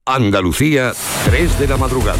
Andalucía, 3 de la madrugada.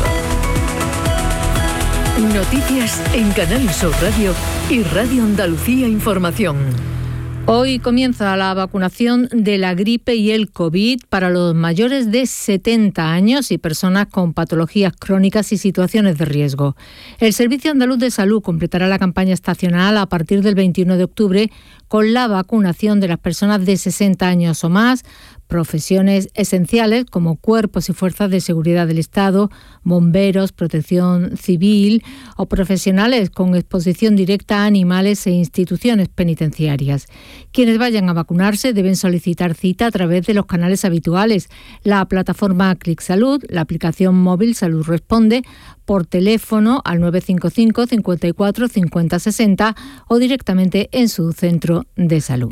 Noticias en Canal Sur Radio y Radio Andalucía Información. Hoy comienza la vacunación de la gripe y el COVID para los mayores de 70 años y personas con patologías crónicas y situaciones de riesgo. El Servicio Andaluz de Salud completará la campaña estacional a partir del 21 de octubre con la vacunación de las personas de 60 años o más, profesiones esenciales como cuerpos y fuerzas de seguridad del Estado, bomberos, protección civil o profesionales con exposición directa a animales e instituciones penitenciarias. Quienes vayan a vacunarse deben solicitar cita a través de los canales habituales, la plataforma Clic Salud, la aplicación móvil Salud Responde, por teléfono al 955 54 50 60 o directamente en su centro de salud.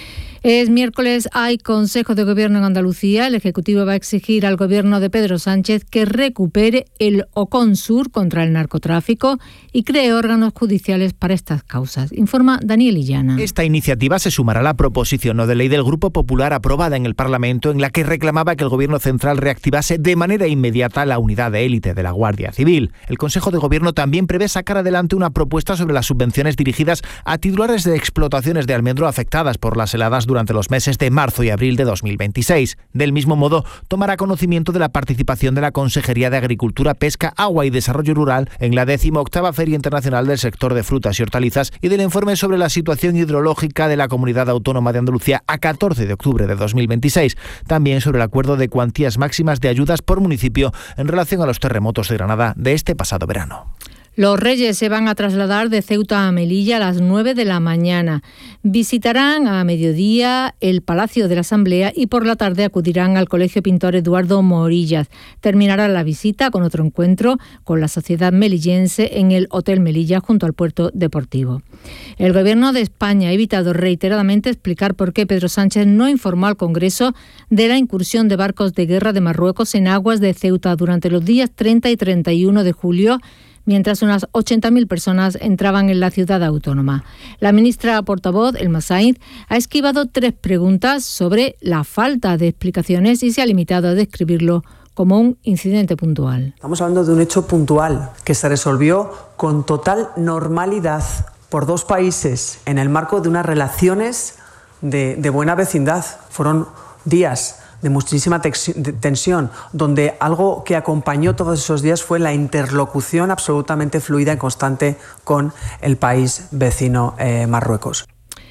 Es miércoles, hay Consejo de Gobierno en Andalucía. El Ejecutivo va a exigir al Gobierno de Pedro Sánchez que recupere el OCONSUR contra el narcotráfico y cree órganos judiciales para estas causas. Informa Daniel Illana. Esta iniciativa se sumará a la proposición no de ley del Grupo Popular aprobada en el Parlamento, en la que reclamaba que el Gobierno central reactivase de manera inmediata la unidad de élite de la Guardia Civil. El Consejo de Gobierno también prevé sacar adelante una propuesta sobre las subvenciones dirigidas a titulares de explotaciones de almendro afectadas por las heladas durante los meses de marzo y abril de 2026. Del mismo modo, tomará conocimiento de la participación de la Consejería de Agricultura, Pesca, Agua y Desarrollo Rural en la 18ª Feria Internacional del Sector de Frutas y Hortalizas y del informe sobre la situación hidrológica de la Comunidad Autónoma de Andalucía a 14 de octubre de 2026. También sobre el acuerdo de cuantías máximas de ayudas por municipio en relación a los terremotos de Granada de este pasado verano. Los Reyes se van a trasladar de Ceuta a Melilla a las 9 de la mañana. Visitarán a mediodía el Palacio de la Asamblea y por la tarde acudirán al Colegio Pintor Eduardo Morillas. Terminará la visita con otro encuentro con la sociedad melillense en el Hotel Melilla junto al puerto deportivo. El Gobierno de España ha evitado reiteradamente explicar por qué Pedro Sánchez no informó al Congreso de la incursión de barcos de guerra de Marruecos en aguas de Ceuta durante los días 30 y 31 de julio, mientras unas 80.000 personas entraban en la ciudad autónoma. La ministra portavoz, Elma Sainz, ha esquivado 3 preguntas sobre la falta de explicaciones y se ha limitado a describirlo como un incidente puntual. Estamos hablando de un hecho puntual que se resolvió con total normalidad por 2 países en el marco de unas relaciones de buena vecindad. Fueron días de muchísima tensión, donde algo que acompañó todos esos días fue la interlocución absolutamente fluida y constante con el país vecino Marruecos.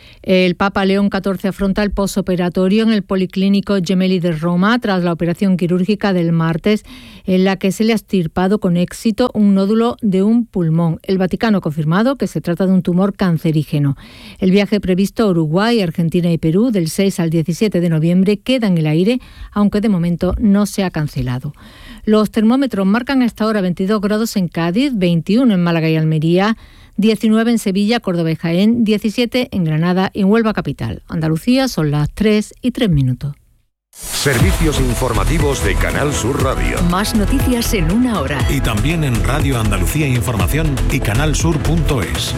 El Papa León XIV afronta el posoperatorio en el Policlínico Gemelli de Roma tras la operación quirúrgica del martes en la que se le ha extirpado con éxito un nódulo de un pulmón. El Vaticano ha confirmado que se trata de un tumor cancerígeno. El viaje previsto a Uruguay, Argentina y Perú del 6 al 17 de noviembre queda en el aire, aunque de momento no se ha cancelado. Los termómetros marcan hasta ahora 22 grados en Cádiz, 21 en Málaga y Almería, 19 en Sevilla, Córdoba y Jaén, 17 en Granada y Huelva capital. Andalucía son las 3:03. Servicios informativos de Canal Sur Radio. Más noticias en una hora. Y también en Radio Andalucía Información y canalsur.es.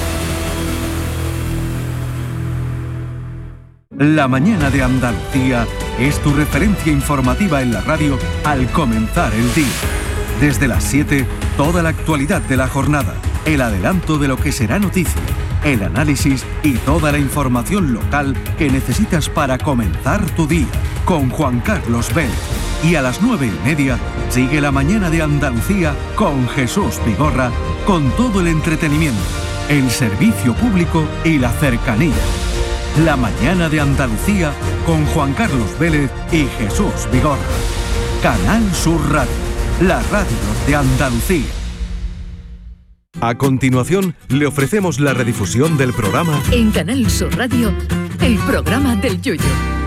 La mañana de Andalucía es tu referencia informativa en la radio al comenzar el día. Desde las 7, toda la actualidad de la jornada, el adelanto de lo que será noticia, el análisis y toda la información local que necesitas para comenzar tu día, con Juan Carlos Vélez. Y a las 9:30 sigue la mañana de Andalucía con Jesús Vigorra, con todo el entretenimiento, el servicio público y la cercanía. La mañana de Andalucía con Juan Carlos Vélez y Jesús Vigorra. Canal Sur Radio, la radio de Andalucía. A continuación, le ofrecemos la redifusión del programa En Canal Sur Radio, el programa del Yoyo.